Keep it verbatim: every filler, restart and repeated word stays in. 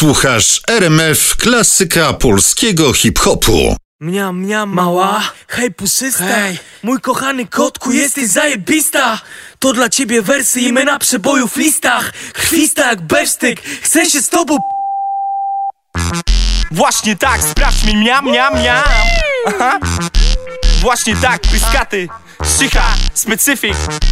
Słuchasz R M F, klasyka polskiego hip-hopu. Mniam, mniam, mała, hej puszysta, hej. Mój kochany kotku, jesteś zajebista. To dla ciebie wersy, imena przebojów w listach. Krwista jak besztyk, chcę się z tobą. Właśnie tak, sprawdź mi, miam, miam, miam. Aha. Właśnie tak, pyskaty, szycha, specyfik.